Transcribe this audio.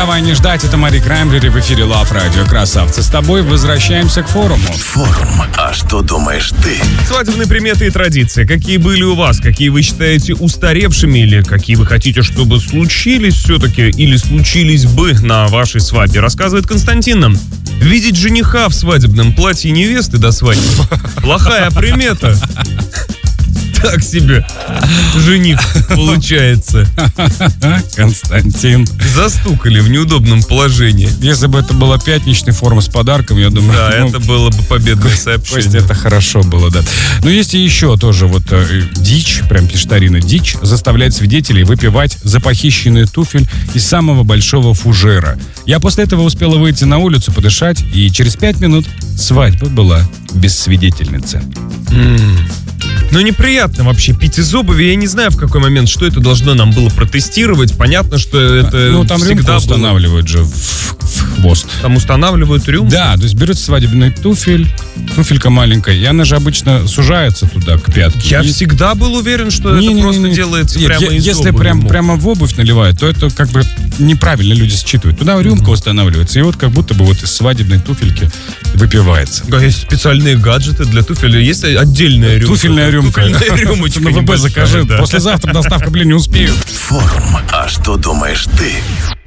давай не ждать. Это Мари Краймбрери в эфире Love Radio. Красавцы, с тобой возвращаемся к форуму. Форум. А что думаешь ты? Свадебные приметы и традиции. Какие были у вас? Какие вы считаете устаревшими? Или какие вы хотите, чтобы случились все-таки? Или случились бы на вашей свадьбе? Рассказывает Константин нам. Видеть жениха в свадебном платье невесты до свадьбы — плохая примета. Так себе жених получается. Константин. Застукали в неудобном положении. Если бы это была пятничная форма с подарком, я думаю... Да, это было бы победное сообщение. Костя, это хорошо было, да. Но есть и еще тоже вот дичь, прям пишет Арина, дичь заставляет свидетелей выпивать за похищенный туфель из самого большого фужера. Я после этого успела выйти на улицу, подышать, и через 5 минут свадьба была без свидетельницы. Ну, неприятно вообще пить из обуви. Я не знаю, в какой момент, что это должно нам было протестировать. Понятно, что это Ну, там рюмку всегда устанавливают же в хвост. Там устанавливают рюмку? Да, то есть берется свадебный туфель, туфелька маленькая, и она же обычно сужается туда, к пятке. Я всегда был уверен, что это просто делается прямо из Если обуви. прямо в обувь наливают, то это как бы неправильно люди считывают. Туда рюмка устанавливается, и вот как будто бы вот из свадебной туфельки выпивается. Да, есть специальные гаджеты для туфеля. Есть отдельная рюмка. Туфельная рюмка. рюмочка На ВБ небольшая, закажи. да. Послезавтра доставка, не успею. Форум. А что думаешь ты?